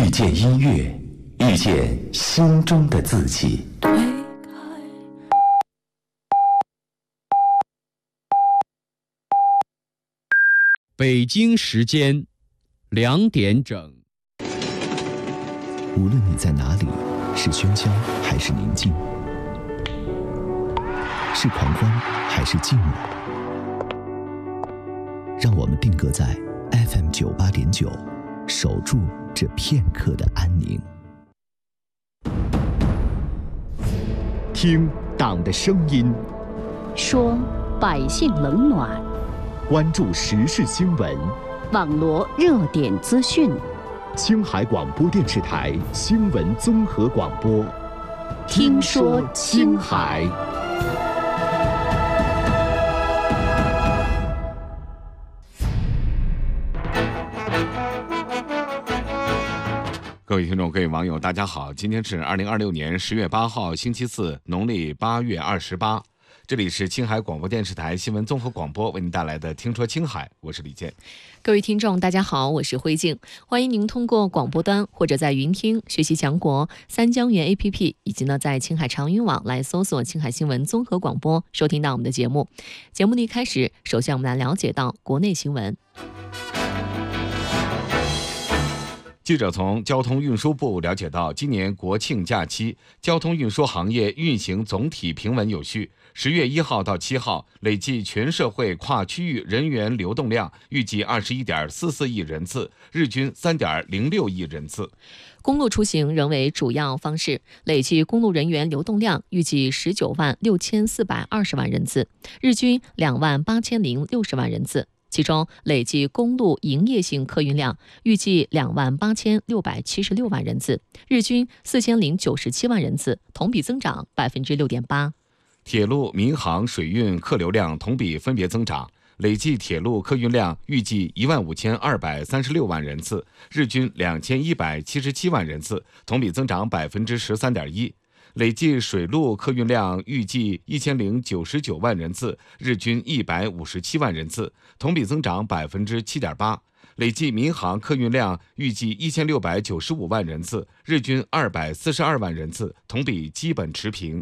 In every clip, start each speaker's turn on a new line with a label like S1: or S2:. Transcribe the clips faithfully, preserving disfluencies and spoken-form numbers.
S1: 遇见音乐，遇见心中的自己。
S2: 北京时间两点整。
S3: 无论你在哪里，是喧嚣还是宁静，是狂欢还是静默，让我们定格在 F M 九八点九，守住这片刻的安宁。听党的声音，
S4: 说百姓冷暖，
S3: 关注时事新闻，
S4: 网罗热点资讯。
S3: 青海广播电视台新闻综合广播，
S4: 听说青海。
S5: 各位听众，各位网友，大家好，今天是二零二六年十月八号，星期四，农历八月二十八。这里是青海广播电视台新闻综合广播为您带来的《听说青海》，我是李健。
S6: 各位听众，大家好，我是慧静，欢迎您通过广播端或者在云听学习强国三江源 A P P， 以及呢在青海长云网来搜索青海新闻综合广播，收听到我们的节目。节目的一开始，首先我们来了解到国内新闻。
S5: 记者从交通运输部了解到，今年国庆假期，交通运输行业运行总体平稳有序。十月一号到七号，累计全社会跨区域人员流动量预计二十一点四四亿人次，日均三点零六亿人次。
S6: 公路出行仍为主要方式，累计公路人员流动量预计十九万六千四百二十万人次，日均两万八千零六十万人次。其中，累计公路营业性客运量预计两万八千六百七十六万人次，日均四千零九十七万人次，同比增长百分之六点八。
S5: 铁路、民航、水运客流量同比分别增长，累计铁路客运量预计一万五千二百三十六万人次，日均两千一百七十七万人次，同比增长百分之十三点一。累计水路客运量预计一千零九十九万人次，日均一百五十七万人次，同比增长百分之七点八。累计民航客运量预计一千六百九十五万人次，日均二百四十二万人次，同比基本持平。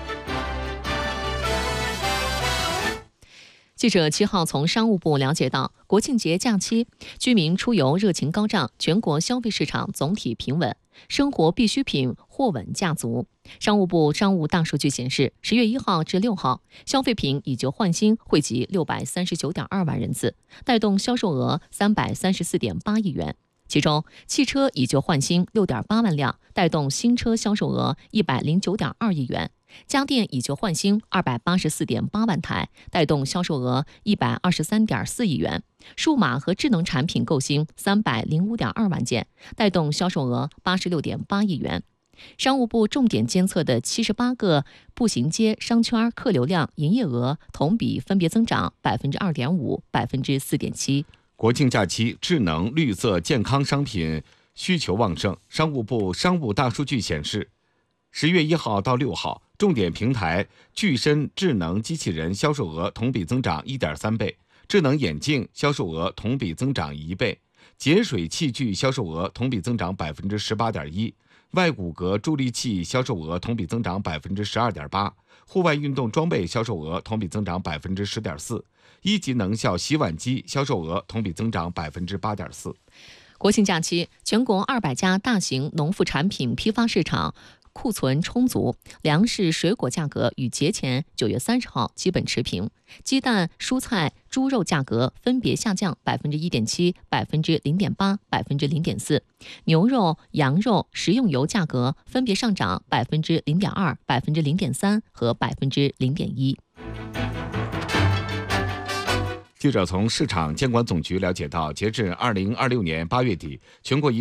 S6: 记者七号从商务部了解到，国庆节假期居民出游热情高涨，全国消费市场总体平稳，生活必需品货稳价足。商务部商务大数据显示，十月一号至六号，消费品以旧换新惠及六百三十九点二万人次，带动销售额三百三十四点八亿元。其中，汽车以旧换新六点八万辆，带动新车销售额一百零九点二亿元；家电以旧换新二百八十四点八万台，带动销售额一百二十三点四亿元；数码和智能产品购新三百零五点二万件，带动销售额八十六点八亿元。商务部重点监测的七十八个步行街商圈客流量营业额同比分别增长百分之二点五、百分之四点七。
S5: 国庆假期，智能、绿色、健康商品需求旺盛。商务部商务大数据显示，十月一号到六号，重点平台具身智能机器人销售额同比增长一点三倍，智能眼镜销售额同比增长一倍，节水器具销售额同比增长百分之十八点一，外骨骼助力器销售额同比增长百分之十二点八，户外运动装备销售额同比增长百分之十点四。一级能效洗碗机销售额同比增长百分之八点四。
S6: 国庆假期，全国二百家大型农副产品批发市场库存充足，粮食、水果价格与节前九月三十号基本持平。鸡蛋、蔬菜、猪肉价格分别下降百分之一点七、百分之零点八、百分之零点四。牛肉、羊肉、食用油价格分别上涨百分之零点二、百分之零点三和百分之零点一。
S5: 记者从市场监管总局了解到，截至二零二六年八月底，全国一